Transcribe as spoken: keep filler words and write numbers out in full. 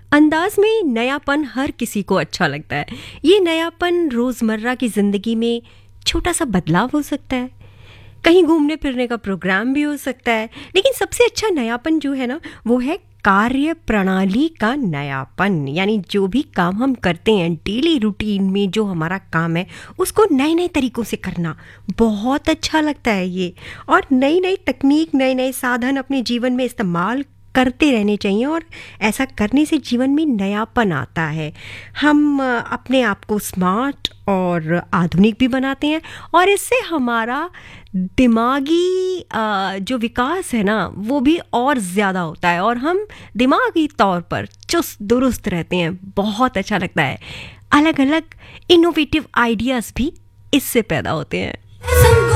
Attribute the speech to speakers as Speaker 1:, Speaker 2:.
Speaker 1: अंदाज में नयापन हर किसी को अच्छा लगता है। ये नयापन रोज़मर्रा की ज़िंदगी में छोटा सा बदलाव हो सकता है, कहीं घूमने फिरने का प्रोग्राम भी हो सकता है, लेकिन सबसे अच्छा नयापन जो है ना वो है कार्य प्रणाली का नयापन। यानी जो भी काम हम करते हैं डेली रूटीन में, जो हमारा काम है उसको नए नए तरीक़ों से करना बहुत अच्छा लगता है ये। और नई नई तकनीक, नए नए साधन अपने जीवन में इस्तेमाल करते रहने चाहिए और ऐसा करने से जीवन में नयापन आता है। हम अपने आप को स्मार्ट और आधुनिक भी बनाते हैं और इससे हमारा दिमागी जो विकास है ना वो भी और ज़्यादा होता है और हम दिमागी तौर पर चुस्त दुरुस्त रहते हैं। बहुत अच्छा लगता है। अलग अलग इनोवेटिव आइडियाज़ भी इससे पैदा होते हैं।